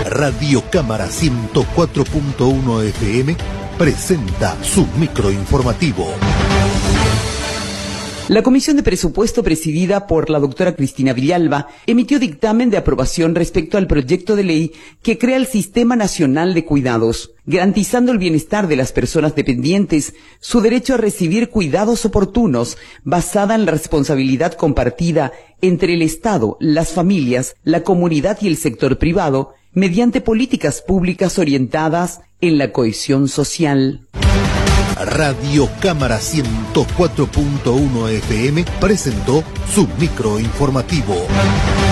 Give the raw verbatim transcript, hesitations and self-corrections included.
Radio Cámara ciento cuatro punto uno F M presenta su microinformativo. La Comisión de Presupuesto, presidida por la doctora Cristina Villalba, emitió dictamen de aprobación respecto al proyecto de ley que crea el Sistema Nacional de Cuidados, garantizando el bienestar de las personas dependientes, su derecho a recibir cuidados oportunos, basada en la responsabilidad compartida entre el Estado, las familias, la comunidad y el sector privado, mediante políticas públicas orientadas en la cohesión social. Radio Cámara ciento cuatro punto uno F M presentó su microinformativo.